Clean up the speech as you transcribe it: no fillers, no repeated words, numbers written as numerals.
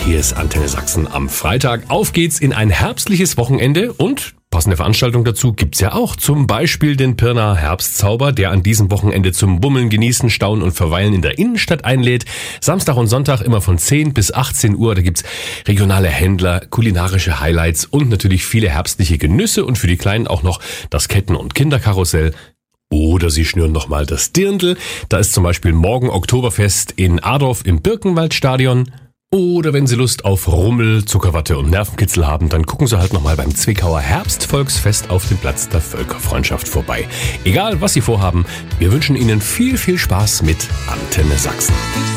Hier ist Antenne Sachsen am Freitag. Auf geht's in ein herbstliches Wochenende und passende Veranstaltung dazu gibt's ja auch. Zum Beispiel den Pirna Herbstzauber, der an diesem Wochenende zum Bummeln, Genießen, Staunen und Verweilen in der Innenstadt einlädt. Samstag und Sonntag immer von 10 bis 18 Uhr. Da gibt's regionale Händler, kulinarische Highlights und natürlich viele herbstliche Genüsse und für die Kleinen auch noch das Ketten- und Kinderkarussell. Oder sie schnüren nochmal das Dirndl. Da ist zum Beispiel morgen Oktoberfest in Adorf im Birkenwaldstadion. Oder wenn Sie Lust auf Rummel, Zuckerwatte und Nervenkitzel haben, dann gucken Sie halt nochmal beim Zwickauer Herbstvolksfest auf dem Platz der Völkerfreundschaft vorbei. Egal, was Sie vorhaben, wir wünschen Ihnen viel, viel Spaß mit Antenne Sachsen.